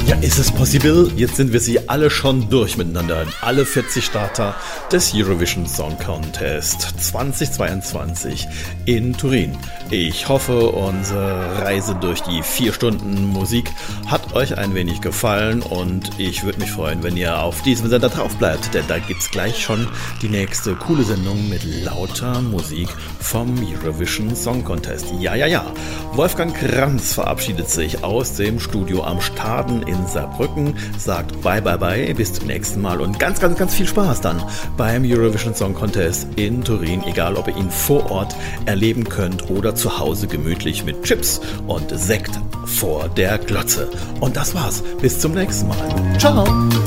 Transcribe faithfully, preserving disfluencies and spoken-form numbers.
Ja, ist es possible? Jetzt sind wir sie alle schon durch miteinander. Alle vierzig Starter des Eurovision Song Contest zweitausendzweiundzwanzig in Turin. Ich hoffe, unsere Reise durch die vier Stunden Musik hat euch ein wenig gefallen und ich würde mich freuen, wenn ihr auf diesem Sender drauf bleibt, denn da gibt's gleich schon die nächste coole Sendung mit lauter Musik vom Eurovision Song Contest. Ja, ja, ja. Wolfgang Kranz verabschiedet sich aus dem Studio am Staden in Saarbrücken, sagt bye bye bye, bis zum nächsten Mal und ganz, ganz, ganz viel Spaß dann beim Eurovision Song Contest in Turin, egal ob ihr ihn vor Ort erleben könnt oder zu Hause gemütlich mit Chips und Sekt vor der Glotze. Und das war's, bis zum nächsten Mal. Ciao!